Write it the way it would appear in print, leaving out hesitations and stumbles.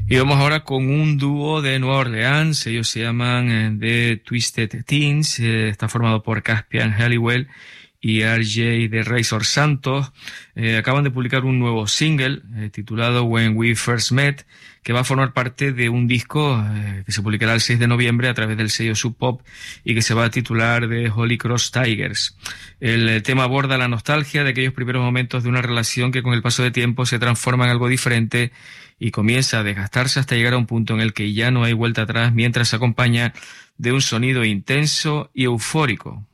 Y vamos ahora con un dúo de Nueva Orleans. Ellos se llaman The Twisted Teens. Está formado por Caspian Halliwell y RJ de Razor Santos. Acaban de publicar un nuevo single titulado When We First Met, que va a formar parte de un disco que se publicará el 6 de noviembre a través del sello Sub Pop y que se va a titular The Holy Cross Tigers. El tema aborda la nostalgia de aquellos primeros momentos de una relación que con el paso de tiempo se transforma en algo diferente y comienza a desgastarse hasta llegar a un punto en el que ya no hay vuelta atrás, mientras se acompaña de un sonido intenso y eufórico.